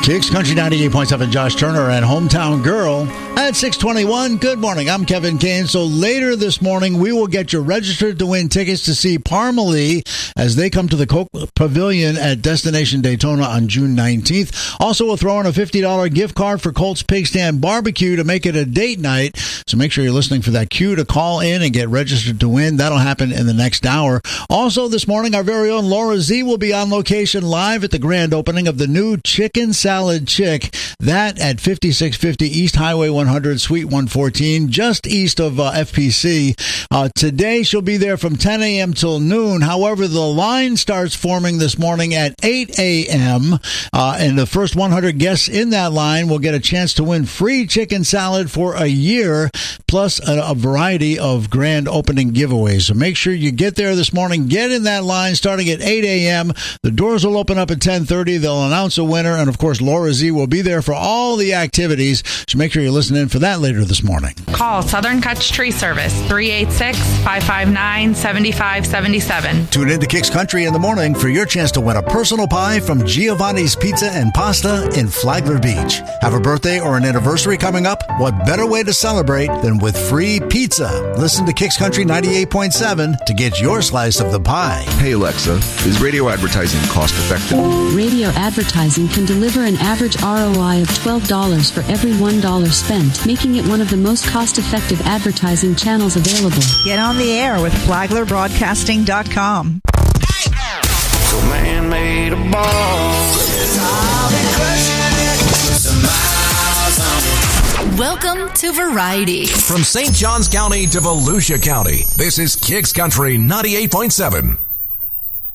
Kicks Country 98.7, Josh Turner and Hometown Girl at 6:21. Good morning. I'm Kevin Kane. So later this morning, we will get you registered to win tickets to see Parmalee as they come to the Coke Pavilion at Destination Daytona on June 19th. Also, we'll throw in a $50 gift card for Colt's Pig Stand Barbecue to make it a date night. So make sure you're listening for that cue to call in and get registered to win. That'll happen in the next hour. Also, this morning, our very own Laura Z will be on location live at the grand opening of the new Chicken Salad Chick. That at 5650 East Highway 100, Suite 114, just east of FPC. Today, she'll be there from 10 a.m. till noon. However, the line starts forming this morning at 8 a.m. And the first 100 guests in that line will get a chance to win free chicken salad for a year, plus a variety of grand opening giveaways. So make sure you get there this morning. Get in that line starting at 8 a.m. The doors will open up at 10:30. They'll announce a winner. And, of course, Laura Z will be there for all the activities. So make sure you listen in for that later this morning. Call Southern Cuts Tree Service, 386-559-7577. Tune in to Kicks Country in the morning for your chance to win a personal pie from Giovanni's Pizza and Pasta in Flagler Beach. Have a birthday or an anniversary coming up? What better way to celebrate than with free pizza? Listen to Kicks Country 98.7 to get your slice of the pie. Hey Alexa, is radio advertising cost effective? Radio advertising can deliver an average ROI of $12 for every $1 spent, making it one of the most cost-effective advertising channels available. Get on the air with FlaglerBroadcasting.com. So man made a ball. Welcome to Variety. From St. Johns County to Volusia County, this is Kicks Country 98.7.